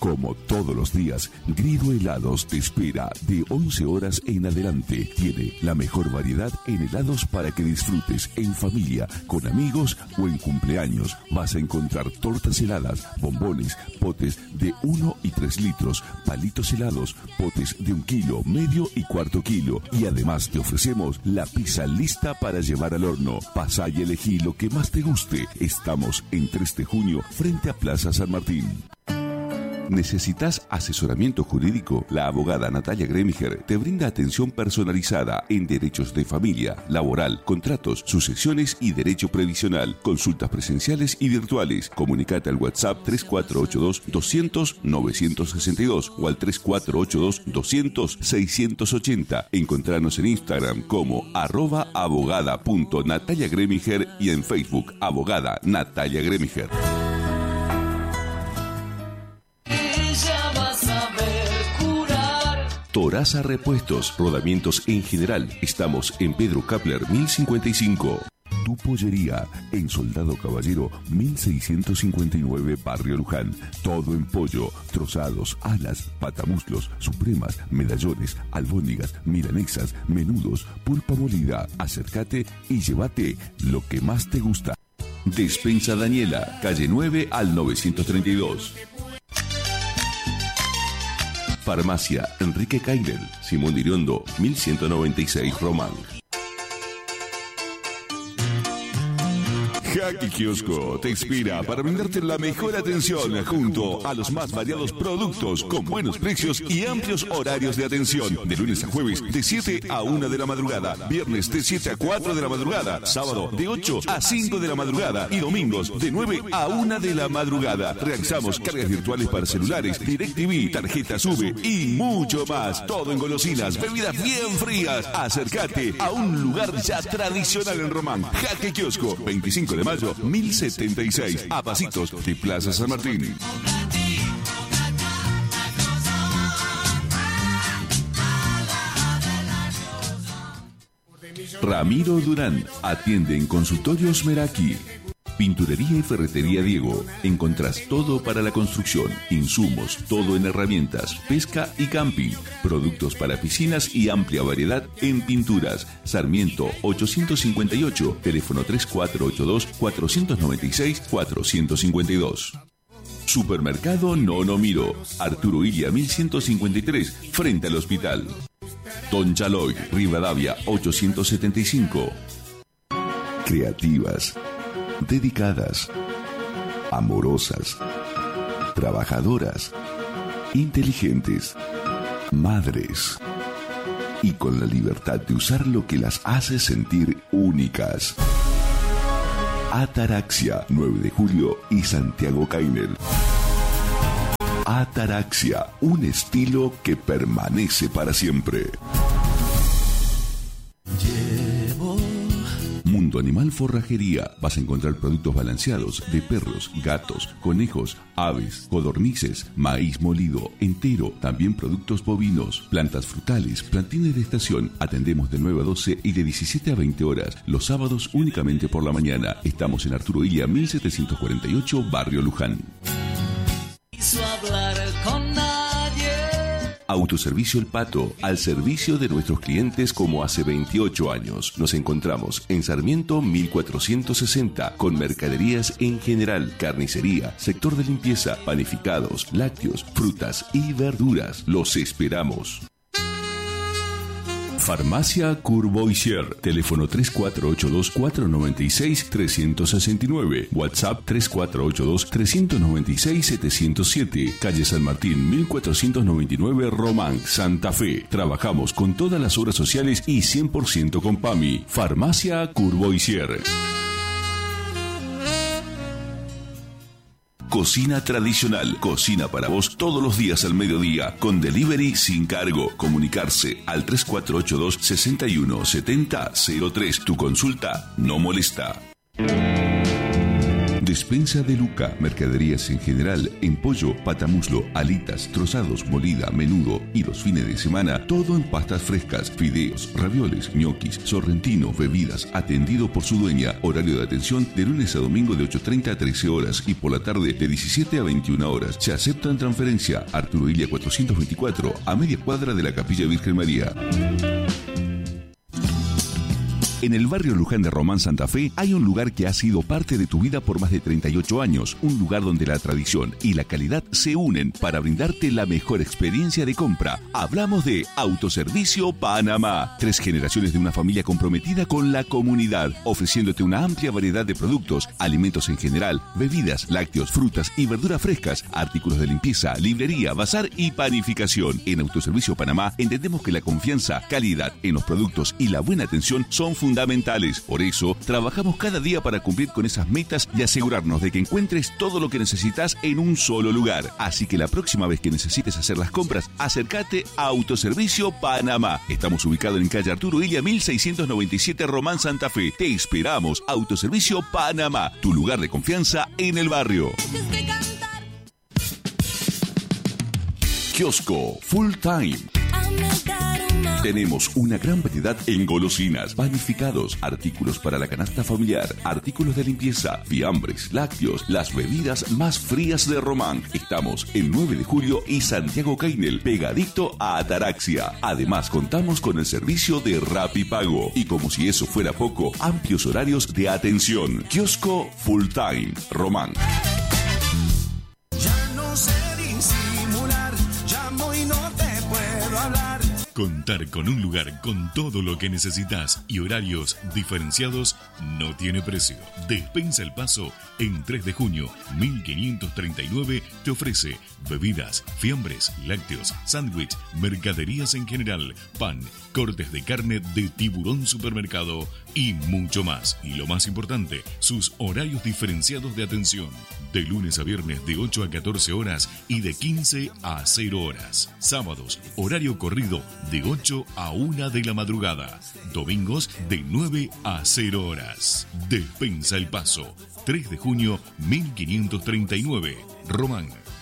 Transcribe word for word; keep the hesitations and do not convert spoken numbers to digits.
Como todos los días, Grido Helados te espera de once horas en adelante. Tiene la mejor variedad en helados para que disfrutes en familia, con amigos o en cumpleaños. Vas a encontrar tortas heladas, bombones, potes de uno y tres litros, palitos helados, potes de un kilo, medio y cuarto kilo. Y además te ofrecemos la pizza lista para llevar al horno. Pasá y elegí lo que más te guste. Estamos en tres de junio frente a Plaza San Martín. ¿Necesitas asesoramiento jurídico? La abogada Natalia Gremiger te brinda atención personalizada en derechos de familia, laboral, contratos, sucesiones y derecho previsional. Consultas presenciales y virtuales. Comunicate al WhatsApp tres cuatro ocho dos, doscientos, novecientos sesenta y dos o al tres cuatro ocho dos, doscientos, seiscientos ochenta. Encontranos en Instagram como arroba abogada punto Natalia Gremiger y en Facebook abogada Natalia Gremiger. Toraza Repuestos, rodamientos en general. Estamos en Pedro Kapler mil cincuenta y cinco. Tu Pollería, en Soldado Caballero mil seiscientos cincuenta y nueve, Barrio Luján. Todo en pollo, trozados, alas, patamuslos, supremas, medallones, albóndigas, milanesas, menudos, pulpa molida. Acércate y llévate lo que más te gusta. Despensa Daniela, calle nueve al novecientos treinta y dos. Farmacia Enrique Cairel, Simón de Iriondo, mil ciento noventa y seis, Román. Jaque Kiosco te inspira para brindarte la mejor atención junto a los más variados productos con buenos precios y amplios horarios de atención. De lunes a jueves de siete a una de la madrugada, viernes de siete a cuatro de la madrugada, sábado de ocho a cinco de la madrugada y domingos de nueve a una de la madrugada. Realizamos cargas virtuales para celulares, DirecTV, tarjetas V y mucho más. Todo en golosinas, bebidas bien frías. Acércate a un lugar ya tradicional en Román. Jaque Kiosco, veinticinco de mayo, mil setenta y seis, a pasitos de Plaza San Martín. Ramiro Durán atiende en Consultorios Meraki. Pinturería y Ferretería Diego. Encontrás todo para la construcción, insumos, todo en herramientas, pesca y camping, productos para piscinas y amplia variedad en pinturas. Sarmiento ochocientos cincuenta y ocho, teléfono tres cuatro ocho dos, cuatro nueve seis, cuatro cinco dos. Supermercado Nono Miro, Arturo Ilia mil ciento cincuenta y tres, frente al hospital. Don Chaloy, Rivadavia ochocientos setenta y cinco. Creativas, dedicadas, amorosas, trabajadoras, inteligentes, madres y con la libertad de usar lo que las hace sentir únicas. Ataraxia, nueve de julio y Santiago Cainel. Ataraxia, un estilo que permanece para siempre. Mundo Animal Forrajería. Vas a encontrar productos balanceados de perros, gatos, conejos, aves, codornices, maíz molido, entero, también productos bovinos, plantas frutales, plantines de estación. Atendemos de nueve a doce y de diecisiete a veinte horas. Los sábados únicamente por la mañana. Estamos en Arturo Ilia mil setecientos cuarenta y ocho, Barrio Luján. Autoservicio El Pato, al servicio de nuestros clientes como hace veintiocho años. Nos encontramos en Sarmiento mil cuatrocientos sesenta, con mercaderías en general, carnicería, sector de limpieza, panificados, lácteos, frutas y verduras. Los esperamos. Farmacia Courvoisier, teléfono tres cuatro ocho dos, cuatro nueve seis, tres seis nueve, WhatsApp tres cuatro ocho dos, tres nueve seis, siete cero siete, calle San Martín mil cuatrocientos noventa y nueve, Román, Santa Fe. Trabajamos con todas las obras sociales y cien por ciento con PAMI. Farmacia Courvoisier. Cocina tradicional, cocina para vos todos los días al mediodía, con delivery sin cargo. Comunicarse al tres cuatro ocho dos, seis uno siete cero cero tres. Tu consulta no molesta. De Despensa de Luca, mercaderías en general, en pollo, patamuslo, alitas, trozados, molida, menudo y los fines de semana, todo en pastas frescas, fideos, ravioles, ñoquis, sorrentino, bebidas, atendido por su dueña, horario de atención de lunes a domingo de ocho treinta a trece horas y por la tarde de diecisiete a veintiuna horas. Se aceptan transferencia. Arturo Illia cuatrocientos veinticuatro, a media cuadra de la Capilla Virgen María. En el barrio Luján de Román, Santa Fe, hay un lugar que ha sido parte de tu vida por más de treinta y ocho años. Un lugar donde la tradición y la calidad se unen para brindarte la mejor experiencia de compra. Hablamos de Autoservicio Panamá. Tres generaciones de una familia comprometida con la comunidad, ofreciéndote una amplia variedad de productos, alimentos en general, bebidas, lácteos, frutas y verduras frescas, artículos de limpieza, librería, bazar y panificación. En Autoservicio Panamá entendemos que la confianza, calidad en los productos y la buena atención son fundamentales. fundamentales. Por eso, trabajamos cada día para cumplir con esas metas y asegurarnos de que encuentres todo lo que necesitas en un solo lugar. Así que la próxima vez que necesites hacer las compras, acércate a Autoservicio Panamá. Estamos ubicados en calle Arturo Illia mil seiscientos noventa y siete, Román, Santa Fe. Te esperamos. Autoservicio Panamá, tu lugar de confianza en el barrio. Kiosco Full Time. Tenemos una gran variedad en golosinas, panificados, artículos para la canasta familiar, artículos de limpieza, fiambres, lácteos, las bebidas más frías de Román. Estamos en nueve de julio y Santiago Cainel, pegadito a Ataraxia. Además, contamos con el servicio de Rapipago. Y como si eso fuera poco, amplios horarios de atención. Kiosco Full Time, Román. Ya no sé disimular, llamo y no te puedo hablar. Contar con un lugar con todo lo que necesitas y horarios diferenciados no tiene precio. Despensa El Paso en tres de junio mil quinientos treinta y nueve te ofrece bebidas, fiambres, lácteos, sándwich, mercaderías en general, pan, cortes de carne de Tiburón Supermercado y mucho más. Y lo más importante, sus horarios diferenciados de atención. De lunes a viernes de ocho a catorce horas y de quince a cero horas. Sábados, horario corrido de ocho a una de la madrugada. Domingos de nueve a cero horas. Despensa El Paso, tres de junio mil quinientos treinta y nueve, Román.